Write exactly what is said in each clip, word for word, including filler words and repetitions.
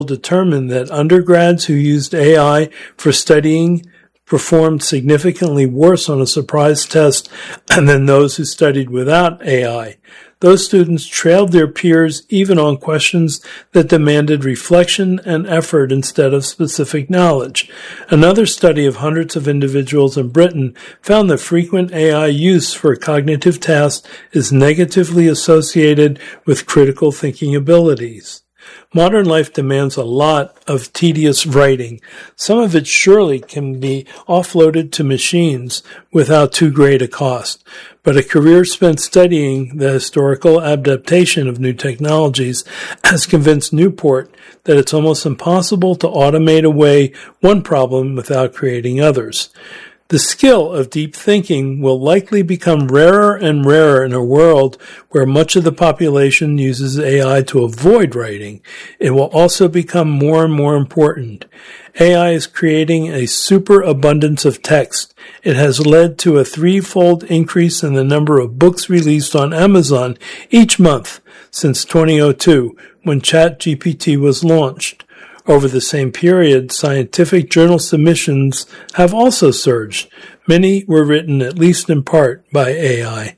determined that undergrads who used A I for studying performed significantly worse on a surprise test than those who studied without A I. Those students trailed their peers even on questions that demanded reflection and effort instead of specific knowledge. Another study of hundreds of individuals in Britain found that frequent A I use for cognitive tasks is negatively associated with critical thinking abilities. Modern life demands a lot of tedious writing. Some of it surely can be offloaded to machines without too great a cost. But a career spent studying the historical adaptation of new technologies has convinced Newport that it's almost impossible to automate away one problem without creating others. The skill of deep thinking will likely become rarer and rarer in a world where much of the population uses A I to avoid writing. It will also become more and more important. A I is creating a superabundance of text. It has led to a threefold increase in the number of books released on Amazon each month since twenty oh two, when ChatGPT was launched. Over the same period, scientific journal submissions have also surged. Many were written, at least in part, by A I.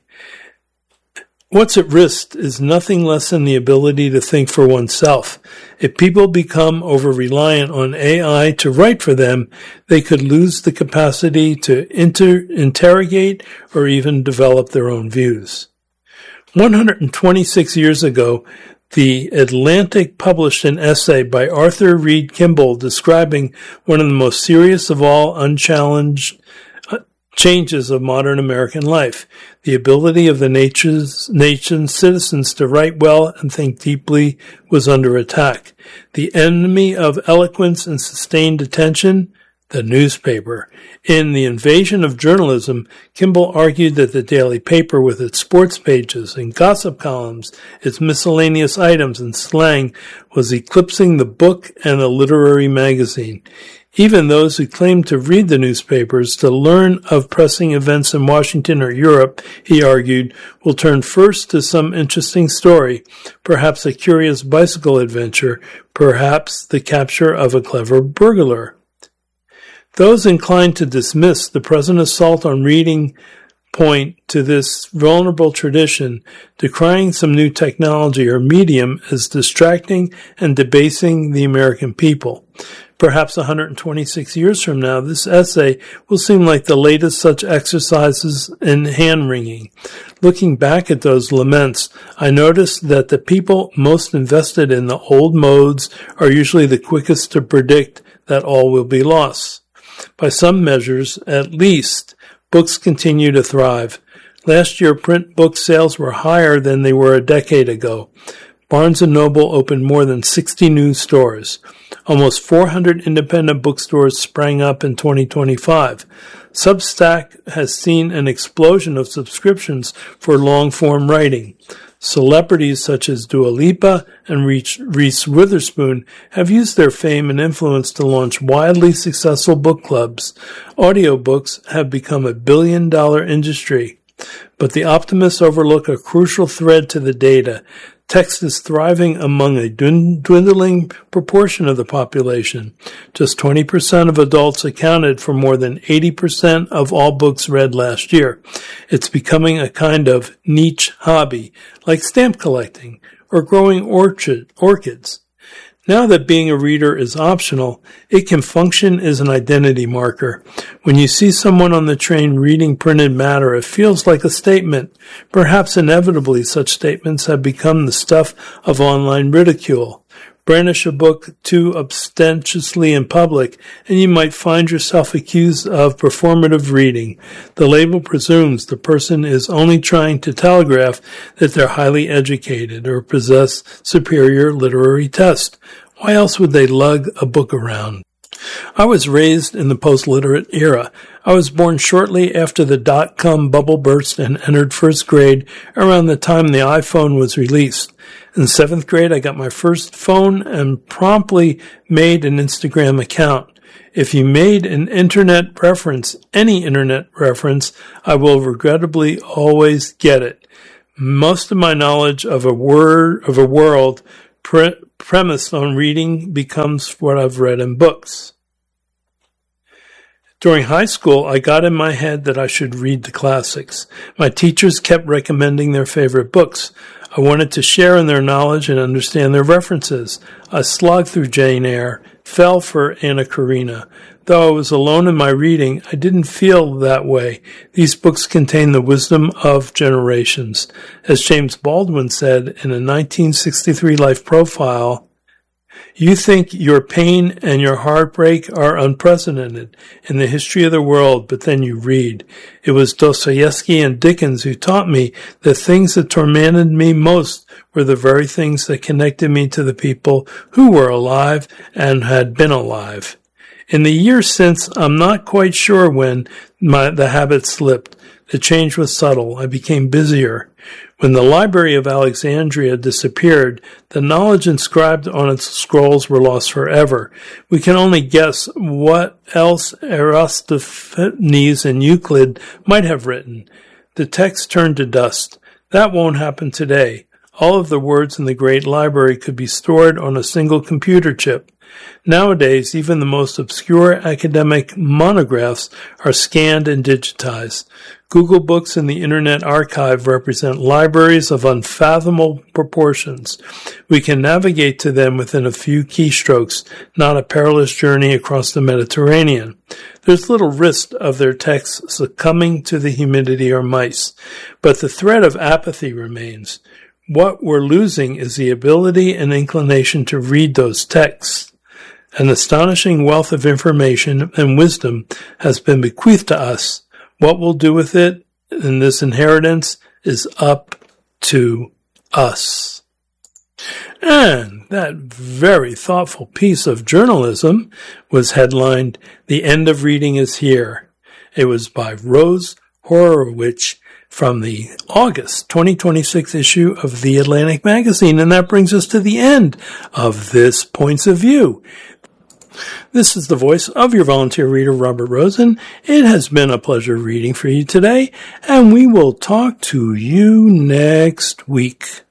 What's at risk is nothing less than the ability to think for oneself. If people become over-reliant on A I to write for them, they could lose the capacity to inter- interrogate or even develop their own views. one hundred twenty-six years ago, The Atlantic published an essay by Arthur Reed Kimball describing one of the most serious of all unchallenged changes of modern American life. The ability of the nation's, nation's citizens to write well and think deeply was under attack. The enemy of eloquence and sustained attention, the newspaper. In The Invasion of Journalism, Kimball argued that the daily paper, with its sports pages and gossip columns, its miscellaneous items and slang, was eclipsing the book and the literary magazine. Even those who claimed to read the newspapers to learn of pressing events in Washington or Europe, he argued, will turn first to some interesting story, perhaps a curious bicycle adventure, perhaps the capture of a clever burglar. Those inclined to dismiss the present assault on reading point to this vulnerable tradition, decrying some new technology or medium as distracting and debasing the American people. Perhaps one hundred twenty-six years from now, this essay will seem like the latest such exercises in hand-wringing. Looking back at those laments, I noticed that the people most invested in the old modes are usually the quickest to predict that all will be lost. By some measures, at least, books continue to thrive. Last year, print book sales were higher than they were a decade ago. Barnes and Noble opened more than sixty new stores. Almost four hundred independent bookstores sprang up in twenty twenty-five. Substack has seen an explosion of subscriptions for long-form writing. Celebrities such as Dua Lipa and Reese Witherspoon have used their fame and influence to launch widely successful book clubs. Audiobooks have become a billion-dollar industry. But the optimists overlook a crucial thread to the data. Text is thriving among a dwindling proportion of the population. Just twenty percent of adults accounted for more than eighty percent of all books read last year. It's becoming a kind of niche hobby, like stamp collecting or growing orchid, orchids. Now that being a reader is optional, it can function as an identity marker. When you see someone on the train reading printed matter, it feels like a statement. Perhaps inevitably such statements have become the stuff of online ridicule. Brandish a book too ostentatiously in public, and you might find yourself accused of performative reading. The label presumes the person is only trying to telegraph that they're highly educated or possess superior literary taste. Why else would they lug a book around? I was raised in the post-literate era. I was born shortly after the dot-com bubble burst and entered first grade around the time the iPhone was released. In seventh grade, I got my first phone and promptly made an Instagram account. If you made an internet reference, any internet reference, I will regrettably always get it. Most of my knowledge of a word, of a world pre- premised on reading becomes what I've read in books. During high school, I got in my head that I should read the classics. My teachers kept recommending their favorite books. I wanted to share in their knowledge and understand their references. I slogged through Jane Eyre, fell for Anna Karenina. Though I was alone in my reading, I didn't feel that way. These books contain the wisdom of generations. As James Baldwin said in a nineteen sixty-three Life profile, "You think your pain and your heartbreak are unprecedented in the history of the world, but then you read. It was Dostoevsky and Dickens who taught me that things that tormented me most were the very things that connected me to the people who were alive and had been alive." In the years since, I'm not quite sure when my, the habit slipped. The change was subtle. I became busier. When the Library of Alexandria disappeared, the knowledge inscribed on its scrolls were lost forever. We can only guess what else Aristophanes and Euclid might have written. The text turned to dust. That won't happen today. All of the words in the great library could be stored on a single computer chip. Nowadays, even the most obscure academic monographs are scanned and digitized. Google Books and the Internet Archive represent libraries of unfathomable proportions. We can navigate to them within a few keystrokes, not a perilous journey across the Mediterranean. There's little risk of their texts succumbing to the humidity or mice, but the threat of apathy remains. What we're losing is the ability and inclination to read those texts. An astonishing wealth of information and wisdom has been bequeathed to us. What we'll do with it in this inheritance is up to us. And that very thoughtful piece of journalism was headlined, "The End of Reading is Here." It was by Rose Horowitz from the August twenty twenty-six issue of The Atlantic Magazine. And that brings us to the end of this Points of View. This is the voice of your volunteer reader, Robert Rosen. It has been a pleasure reading for you today, and we will talk to you next week.